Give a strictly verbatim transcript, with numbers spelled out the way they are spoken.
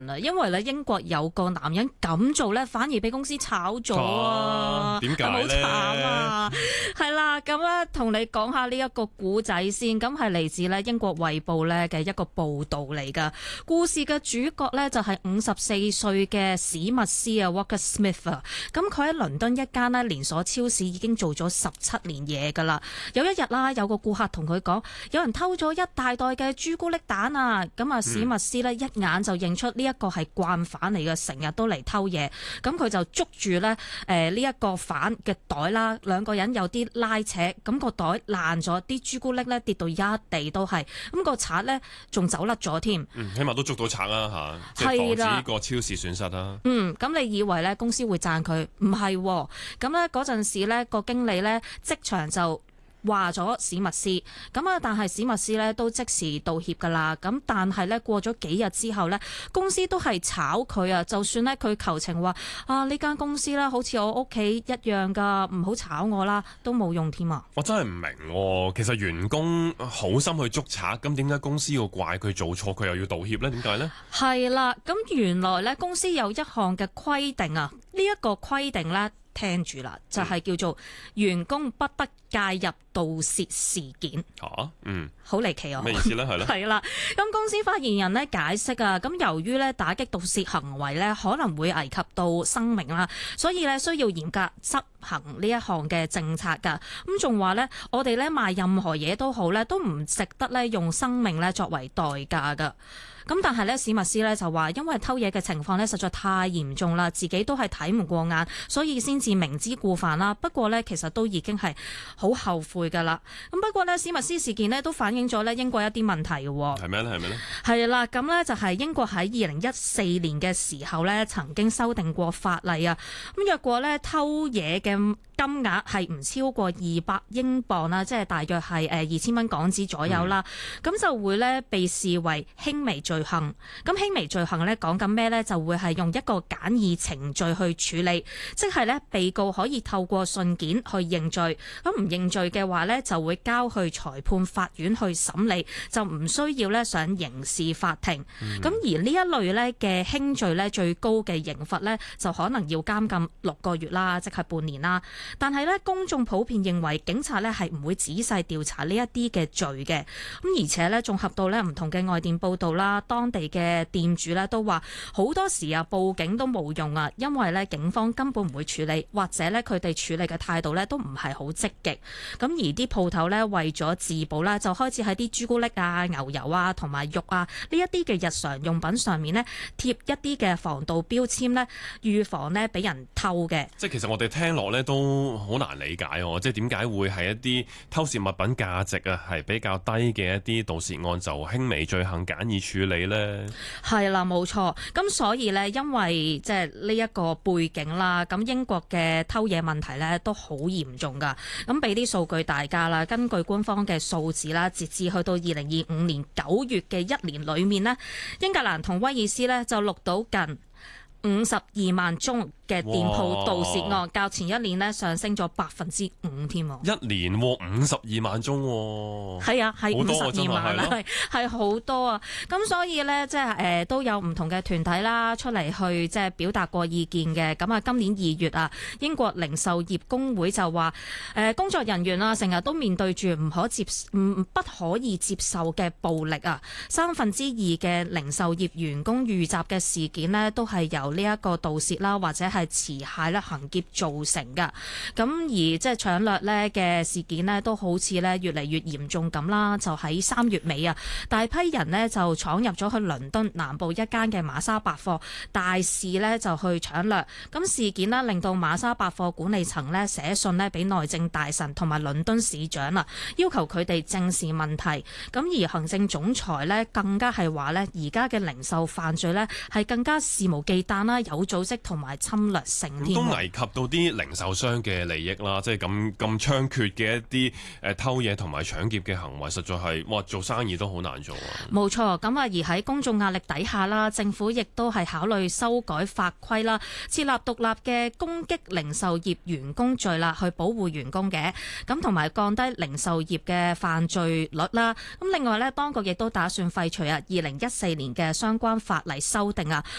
因為咧英國有個男人咁做咧，反而俾公司炒咗啊！ 點解咧？ 好慘啊！係啦，咁咧同你講下呢一個古仔先，咁係嚟自咧英國衛報咧嘅一個報導嚟噶。故事嘅主角咧就係五十四歲嘅史密斯啊 ，Walker Smith 啊。咁佢喺倫敦一間咧連鎖超市已經做咗十七年嘢噶啦。有一日啦，有個顧客同佢講，有人偷咗一大袋嘅朱古力蛋啊！咁啊，史密斯咧一眼就認出呢一個係慣犯嚟嘅，成日都嚟偷嘢。咁佢就捉住咧誒呢一個犯嘅袋啦，兩個人有啲拉扯，咁個袋爛咗，啲朱古力咧跌到一地都係，咁個賊咧仲走甩咗添。 嗯，起碼都捉到賊啦嚇，即係防止呢個超市損失啦。 嗯，咁你以為咧公司會讚佢？唔係喎，咁咧嗰陣時咧個經理咧即場就話咗史密斯，咁啊，但係史密斯咧都即時道歉噶啦。咁但係咧過咗幾日之後咧，公司都係炒佢啊。就算咧佢求情話啊，呢間公司咧好似我屋企一樣噶，唔好炒我啦，都冇用添啊。 我真係唔明喎，其實員工好心去捉賊，咁點解公司要怪佢做錯，佢又要道歉呢？點解呢？係啦，咁原來咧公司有一項嘅規定啊，呢一個規定咧。聽住啦，就係、是、叫做員工不得介入盜竊事件。 嚇、啊，嗯， 好離奇啊！ 咩意思咧？係咯， 係啦。咁公司發言人咧解釋啊，咁由於咧打擊盜竊行為咧可能會危及到生命啦，所以咧需要嚴格執行呢一項嘅政策㗎。咁仲話咧，我哋咧賣任何嘢都好咧，都唔值得咧用生命咧作為代價㗎。咁但係咧，史密斯咧就話，因為偷嘢嘅情況咧實在太嚴重啦，自己都係睇唔過眼，所以先至明知故犯啦。不過咧，其實都已經係好後悔噶啦。咁不過咧，史密斯事件咧都反映咗咧英國一啲問題嘅。 係咩咧？係咩咧？ 係啦，咁咧就係英國喺二零一四年嘅時候咧，曾經修訂過法例啊。咁若果咧偷嘢嘅金額係唔超過二百英鎊啦，即係大約係誒二千蚊港紙左右啦，咁、嗯、就會咧被視為輕微罪行。咁輕微罪行咧講緊咩咧？就會係用一個簡易程序去處理，即係咧被告可以透過信件去認罪。咁唔認罪嘅話咧，就會交去裁判法院去審理，就唔需要咧上刑事法庭。咁、嗯、而呢一類咧嘅輕罪咧，最高嘅刑罰咧就可能要監禁六個月啦，即係半年啦。但係咧，公眾普遍認為警察咧係唔會仔細調查呢一啲嘅罪嘅。咁而且咧，綜合到咧唔同嘅外電報道啦，當地嘅店主咧都話好多時啊報警都冇用啊，因為咧警方根本唔會處理，或者咧佢哋處理嘅態度咧都唔係好積極。咁而啲鋪頭咧為咗自保啦，就開始喺啲朱古力啊、牛油啊同埋肉啊呢一啲嘅日常用品上面咧貼一啲嘅防盜標籤咧，預防咧俾人偷嘅。 即係其實我哋聽落咧都好難理解喎，即係點解會係一啲偷竊物品價值啊係比較低嘅一啲盜竊案就輕微罪行簡易處理呢？ 係啦，冇錯。咁所以呢，因為即係呢一個背景啦，咁英國嘅偷嘢問題呢都好嚴重㗎。咁俾啲數據大家啦，根據官方嘅數字啦，截至去到二零二五年九月嘅一年裏面呢，英格蘭同威爾斯呢就錄到近五十二萬宗嘅店鋪盜竊案，較前一年咧上升咗百分之五添。 一年五十二萬宗， 係啊，係五十二萬啦，係係好多啊！咁所以咧，即係誒都有唔同嘅團體啦，出嚟去即係表達過意見嘅。咁啊，今年二月啊，英國零售業工會就話誒工作人員啊，成日都面對住唔可接唔不可以接受嘅暴力啊！三分之二嘅零售業員工遇襲嘅事件呢，都係由呢一個盜竊啦，或者係持械啦、行劫造成噶。咁而即係搶掠咧嘅事件呢，都好似咧越嚟越嚴重咁啦。就喺三月尾啊，大批人呢就闖入咗去倫敦南部一間嘅瑪莎百貨，大肆呢就去搶掠。咁事件呢令到瑪莎百貨管理層呢寫信呢俾內政大臣同埋倫敦市長啊，要求佢哋正視問題。咁而行政總裁呢更加係話呢，而家嘅零售犯罪呢係更加肆無忌憚啦、有組織同埋侵侵略性添。 都危及到啲零售商嘅利益啦，即係咁咁猖獗嘅一啲誒偷嘢同埋搶劫嘅行為，實在係哇做生意都好難做啊！ 冇錯，咁啊而喺公眾壓力底下啦，政府亦都係考慮修改法規啦，設立獨立嘅攻擊零售業員工罪啦，去保護員工嘅，咁同埋降低零售業嘅犯罪率啦。咁另外呢，當局亦都打算廢除啊二零一四年嘅相關法例修訂啊，